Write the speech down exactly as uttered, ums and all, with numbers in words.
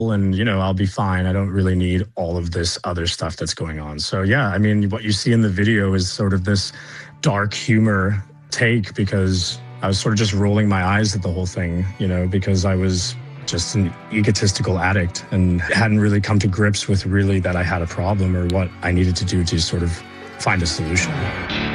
and, you know, I'll be fine. I don't really need all of this other stuff that's going on. So, yeah, I mean, what you see in the video is sort of this dark humor take because I was sort of just rolling my eyes at the whole thing, you know, because I was just an egotistical addict and hadn't really come to grips with really that I had a problem or what I needed to do to sort of find a solution.